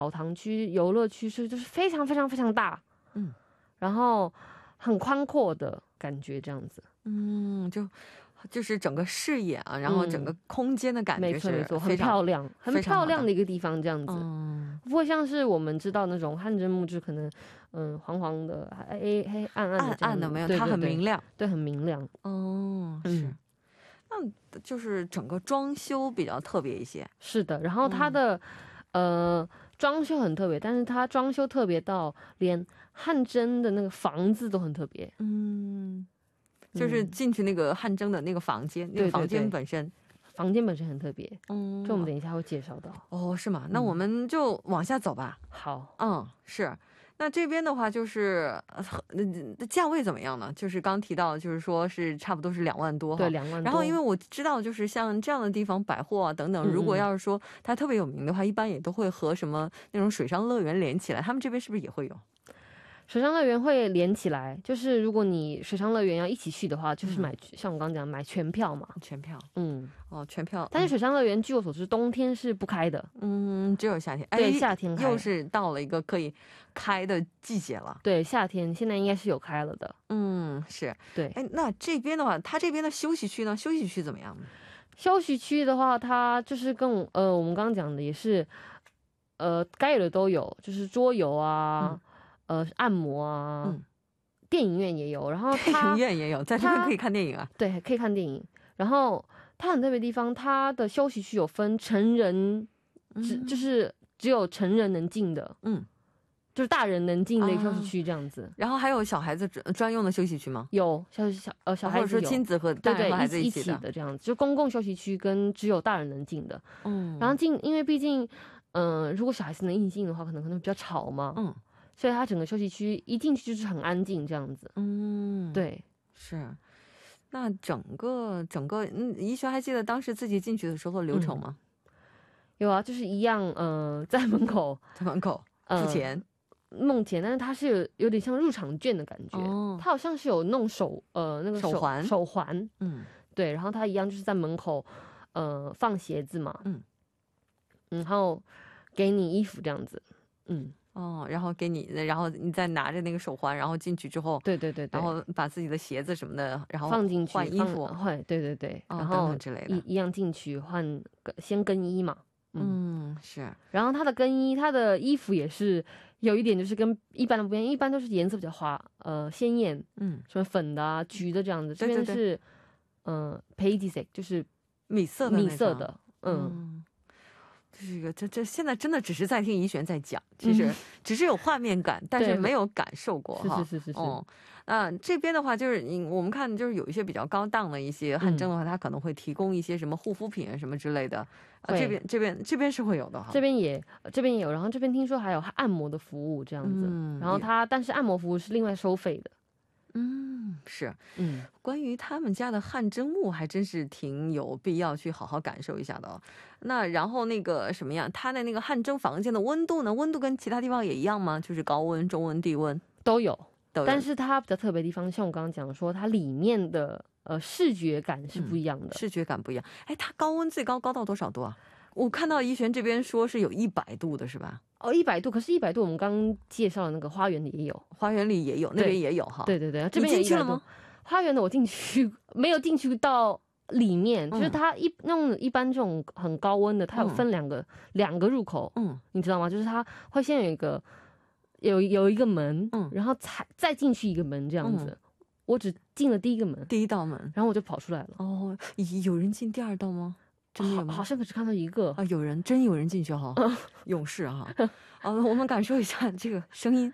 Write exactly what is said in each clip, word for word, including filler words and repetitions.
澡堂区、游乐区是就是非常非常非常大， 嗯， 然后很宽阔的感觉，这样子。 嗯，就就是整个视野啊，然后整个空间的感觉是没错没错，很非常漂亮，很非常好的漂亮的一个地方，这样子。 嗯， 不会像是我们知道那种汗蒸木，就是可能嗯黄黄的、黑黑暗暗的暗这样子， 暗的没有， 对对它很对明亮。 对，很明亮。 哦，是。 嗯那就是整个装修比较特别一些。 是的，然后它的、呃装修很特别，但是它装修特别到连汗蒸的那个房子都很特别。 嗯，就是进去那个汗蒸的那个房间，那个房间本身， 房间本身很特别。 嗯， 这我们等一下会介绍到。 哦，是吗？那我们就往下走吧。 好， 嗯，是。那这边的话就是呃呃价位怎么样呢？就是刚提到就是说是差不多是两万多哈。 对，两万多。 然后因为我知道就是像这样的地方百货啊等等，如果要是说它特别有名的话，一般也都会和什么那种水上乐园连起来，他们这边是不是也会有？ 水上乐园会连起来，就是如果你水上乐园要一起去的话，就是买、嗯、像我刚刚讲买全票嘛， 全票， 嗯， 哦，全票。 但是水上乐园据我所知，冬天是不开的， 嗯，只有夏天。 对， 哎、 夏天开， 又是到了一个可以开的季节了。 对，夏天现在应该是有开了的。 嗯，是， 对。 哎，那这边的话，它这边的休息区呢？休息区怎么样呢？ 休息区的话，它就是跟我呃我们刚刚讲的也是，呃，该有的都有，就是桌游啊。嗯呃，按摩啊、嗯，电影院也有，然后电影院也有，在这边可以看电影啊。 对，可以看电影。然后它很特别的地方，它的休息区有分成人，只、嗯、就是只有成人能进的，嗯，就是大人能进的一个休息区这样子、啊。 然后还有小孩子专用的休息区吗？ 有，小小呃小孩子有， 或者说亲子和大人和孩子一起 的, 一起的这样子，就公共休息区跟只有大人能进的。嗯，然后进，因为毕竟，嗯、呃，如果小孩子能一起进的话，可能可能比较吵嘛。嗯。所以它整个休息区一进去就是很安静这样子。嗯，对， 是。那整个整个，嗯，怡璇还记得当时自己进去的时候流程吗？ 嗯、有啊，就是一样，呃，在门口， 在门口付钱， 弄钱，但是它是有有点像入场券的感觉。哦，它好像是有弄手，呃，那个手, 手环， 手环，嗯，对，然后它一样就是在门口，呃，放鞋子嘛，嗯，然后给你衣服这样子，嗯。 哦，然后给你，然后你再拿着那个手环，然后进去之后， 对对 对, 对， 然后把自己的鞋子什么的，然后放进去换衣服， 换，对对对， 哦、 然后等等之类的， 一一样进去换，先更衣嘛， 嗯，嗯是， 然后他的更衣，他的衣服也是有一点就是跟一般的不一样，一般都是颜色比较花，呃，鲜艳，嗯，什么粉的啊、橘的这样子，这边是，嗯、呃、，beige 就是米色的， 米色的，嗯。 嗯，这是一个，这这现在真的只是在听怡璇在讲，其实只是有画面感，嗯、但是没有感受过哈。 是是是是是。 哦，啊，这边的话就是你我们看就是有一些比较高档的一些汗蒸的话，嗯、它可能会提供一些什么护肤品啊什么之类的。啊，这边这边这边是会有的哈。 这边也这边也有，然后这边听说还有按摩的服务这样子，嗯、然后它但是按摩服务是另外收费的。 嗯，是，嗯，关于他们家的汗蒸木还真是挺有必要去好好感受一下的哦。那然后那个什么样，它的那个汗蒸房间的温度呢？温度跟其他地方也一样吗？就是高温、中温、低温都有，都有。但是它比较特别的地方，像我刚刚讲说，它里面的呃视觉感是不一样的，嗯、 视觉感不一样。哎，它高温最高高到多少度啊？我看到怡璇这边说是有一百度的，是吧？ 哦，一百度，可是，一百度我们刚刚介绍的那个花园里也有， 花园里也有，那边也有哈。 对对对，这边也进去了吗？ 花园的我进去没有进去到里面，嗯、就是它一那种一般这种很高温的，它有分两个、嗯、两个入口，嗯，你知道吗？就是它会先有一个有有一个门，嗯，然后才再进去一个门这样子。嗯、我只进了第一个门， 第一道门， 然后我就跑出来了。 哦，有人进第二道吗？真的有吗？ 好像可只看到一个啊，有人真有人进去哈、哦，勇士哈、啊。啊，我们感受一下这个声音。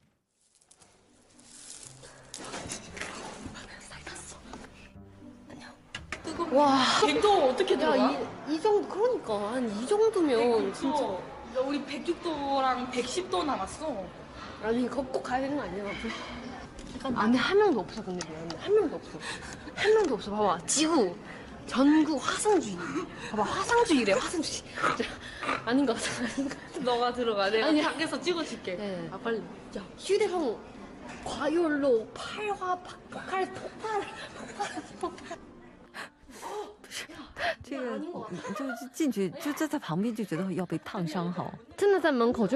와, 백 도 어떻게 들어가? 야, 이, 이 정도, 그러니까 한 이 정도면 진짜. 야, 우리 백육 도랑 백십 도 남았어. 아니, 그거 꼭 가야 되는 거 아니야? 안에 한 명도 없어, 근데 미안해. 한 명도 없어. 한 명도 없어. 봐봐, 지구 전국 화성주의. 봐봐, 화성주의래, 화성주의. 아닌 것 같아, 아닌 것 같아. 너가 들어가. 내가 아니, 밖에서 찍어줄게. 네. 아, 빨리. 야, 휴대폰 과열로 팔화 폭발, 폭발, 폭발, 폭발. 这个就进去就在在旁边就觉得要被烫伤哈， 真的在门口就